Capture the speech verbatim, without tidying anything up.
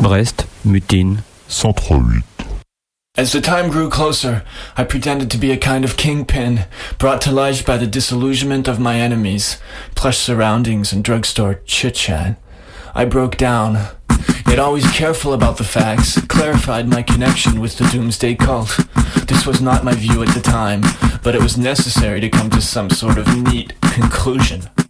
Brest, Mutin. cent trente-huit. As the time grew closer, I pretended to be a kind of kingpin, brought to life by the disillusionment of my enemies, plush surroundings and drugstore chit-chat. I broke down, yet always careful about the facts, clarified my connection with the doomsday cult. This was not my view at the time, but it was necessary to come to some sort of neat conclusion.